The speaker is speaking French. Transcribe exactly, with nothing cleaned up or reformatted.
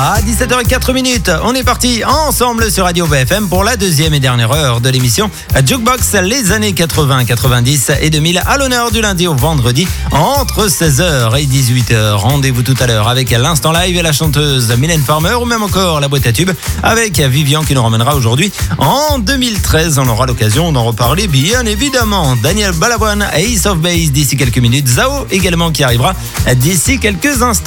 À dix-sept heures zéro quatre minutes, on est parti ensemble sur Radio B F M pour la deuxième et dernière heure de l'émission Jukebox, les années quatre-vingts, quatre-vingt-dix et deux mille à l'honneur du lundi au vendredi entre seize heures et dix-huit heures. Rendez-vous tout à l'heure avec l'instant live et la chanteuse Mylène Farmer ou même encore la boîte à tubes avec Vivian qui nous ramènera aujourd'hui en deux mille treize. On aura l'occasion d'en reparler bien évidemment. Daniel Balavoine, Ace of Base d'ici quelques minutes. Zao également qui arrivera d'ici quelques instants.